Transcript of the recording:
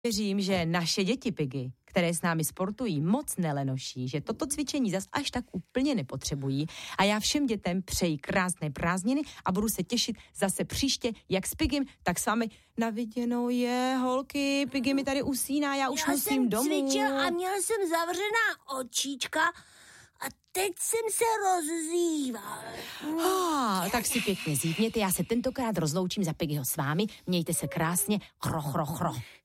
Věřím, že naše děti Piggy, které s námi sportují, moc nelenoší, že toto cvičení zas až tak úplně nepotřebují a já všem dětem přeji krásné prázdniny a budu se těšit zase příště, jak s Piggym, tak s vámi. Na viděnou je, holky, Piggy mi tady usíná, já už musím domů. Já jsem cvičil a měl jsem zavřená očička a teď jsem se rozzýval. Tak si pěkně zívněte, já se tentokrát rozloučím za Piggyho s vámi, mějte se krásně, chro.